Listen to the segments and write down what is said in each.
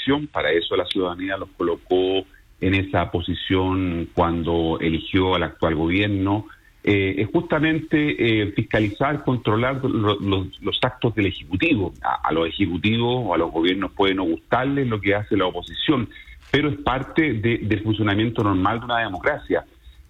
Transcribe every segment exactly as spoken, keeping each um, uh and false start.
oposición. Para eso la ciudadanía los colocó en esa posición cuando eligió al actual gobierno. Eh, es justamente eh, fiscalizar, controlar lo, los, los actos del Ejecutivo. A, a los ejecutivos o a los gobiernos puede no gustarles lo que hace la oposición, pero es parte de, del funcionamiento normal de una democracia.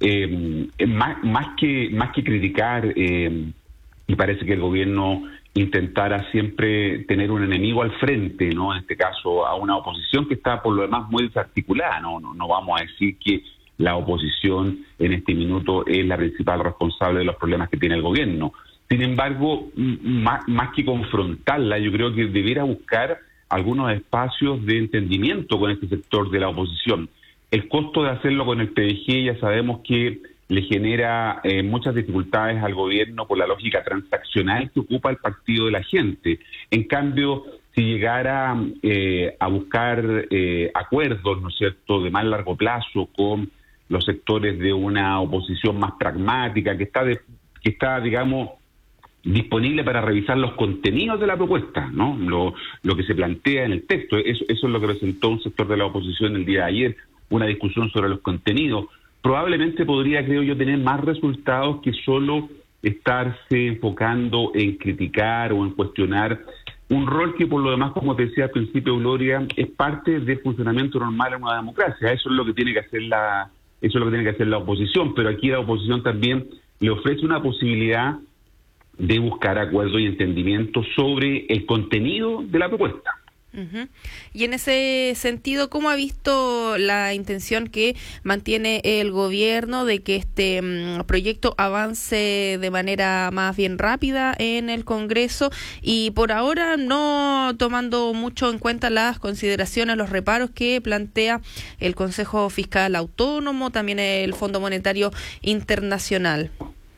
Eh, más, más que más que criticar, eh, y parece que el gobierno intentara siempre tener un enemigo al frente, ¿no? En este caso a una oposición que está por lo demás muy desarticulada. No, no, no vamos a decir que la oposición en este minuto es la principal responsable de los problemas que tiene el gobierno. Sin embargo, más, más que confrontarla, yo creo que debiera buscar algunos espacios de entendimiento con este sector de la oposición. El costo de hacerlo con el P D G ya sabemos que le genera eh, muchas dificultades al gobierno por la lógica transaccional que ocupa el partido de la gente. En cambio, si llegara eh, a buscar eh, acuerdos, ¿no es cierto?, de más largo plazo con los sectores de una oposición más pragmática, que está, de, que está digamos, disponible para revisar los contenidos de la propuesta, ¿no? Lo, lo que se plantea en el texto. Eso, eso es lo que presentó un sector de la oposición el día de ayer, una discusión sobre los contenidos. Probablemente podría, creo yo, tener más resultados que solo estarse enfocando en criticar o en cuestionar un rol que, por lo demás, como te decía al principio, Gloria, es parte del funcionamiento normal en una democracia. Eso es lo que tiene que hacer la, eso es lo que tiene que hacer la oposición, pero aquí la oposición también le ofrece una posibilidad de buscar acuerdo y entendimiento sobre el contenido de la propuesta. Uh-huh. Y en ese sentido, ¿cómo ha visto la intención que mantiene el gobierno de que este um, proyecto avance de manera más bien rápida en el Congreso y por ahora no tomando mucho en cuenta las consideraciones, los reparos que plantea el Consejo Fiscal Autónomo, también el Fondo Monetario Internacional?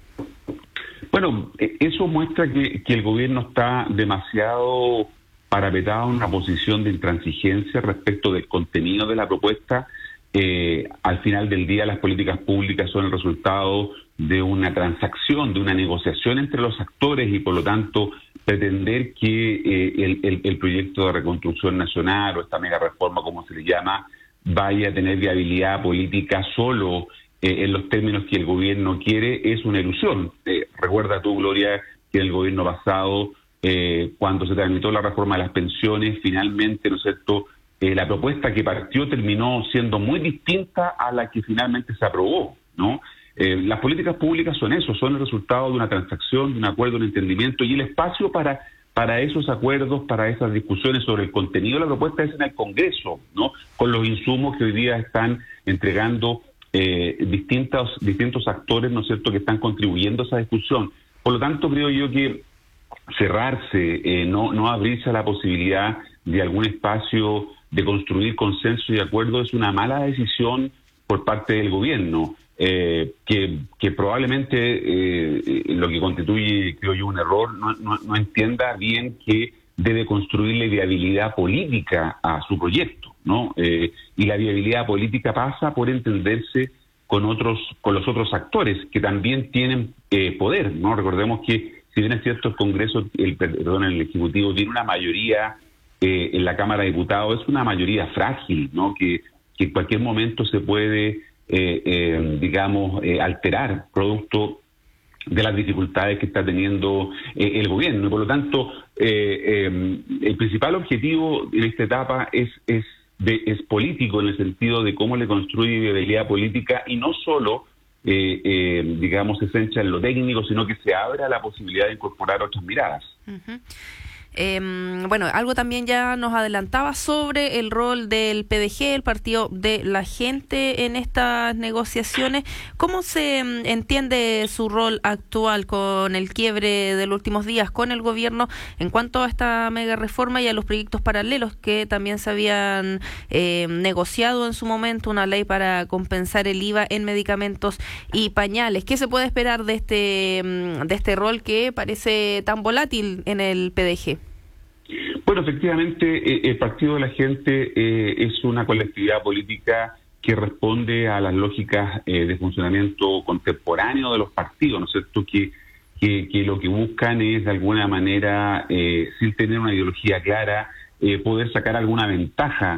Bueno, eso muestra que, que el gobierno está demasiado parapetado en una posición de intransigencia respecto del contenido de la propuesta. Eh, al final del día, las políticas públicas son el resultado de una transacción, de una negociación entre los actores y, por lo tanto, pretender que eh, el, el, el proyecto de reconstrucción nacional o esta mega reforma, como se le llama, vaya a tener viabilidad política solo eh, en los términos que el gobierno quiere, es una ilusión. Eh, recuerda tú, Gloria, que en el gobierno pasado, Eh, cuando se tramitó la reforma de las pensiones, finalmente, ¿no es cierto?, eh, la propuesta que partió terminó siendo muy distinta a la que finalmente se aprobó, ¿no? Eh, las políticas públicas son eso, son el resultado de una transacción, de un acuerdo, un entendimiento, y el espacio para para esos acuerdos, para esas discusiones sobre el contenido de la propuesta es en el Congreso, ¿no?, con los insumos que hoy día están entregando eh, distintos, distintos actores, ¿no es cierto?, que están contribuyendo a esa discusión. Por lo tanto, creo yo que cerrarse, eh, no, no abrirse a la posibilidad de algún espacio de construir consenso y acuerdo es una mala decisión por parte del gobierno, eh, que, que probablemente eh, lo que constituye, creo yo, un error, no, no, no entienda bien que debe construirle viabilidad política a su proyecto, ¿no? Eh, y la viabilidad política pasa por entenderse con otros, con los otros actores que también tienen eh, poder, ¿no? Recordemos que si bien es cierto, el Congreso, el, perdón, el Ejecutivo tiene una mayoría eh, en la Cámara de Diputados, es una mayoría frágil, ¿no?, que, que en cualquier momento se puede, eh, eh, digamos, eh, alterar producto de las dificultades que está teniendo eh, el gobierno. Y por lo tanto, eh, eh, el principal objetivo en esta etapa es, es, de, es político, en el sentido de cómo le construye viabilidad política y no solo Eh, eh, digamos, se centra en lo técnico, sino que se abre a la posibilidad de incorporar otras miradas. Uh-huh. Eh, bueno, algo también ya nos adelantaba sobre el rol del P D G, el Partido de la Gente, en estas negociaciones. ¿Cómo se um, entiende su rol actual con el quiebre de los últimos días con el gobierno en cuanto a esta mega reforma y a los proyectos paralelos que también se habían eh, negociado en su momento, una ley para compensar el I V A en medicamentos y pañales? ¿Qué se puede esperar de este, um, de este rol que parece tan volátil en el P D G? Bueno, efectivamente, eh, el Partido de la Gente eh, es una colectividad política que responde a las lógicas eh, de funcionamiento contemporáneo de los partidos, ¿no es cierto?, que, que, que lo que buscan es, de alguna manera, eh, sin tener una ideología clara, eh, poder sacar alguna ventaja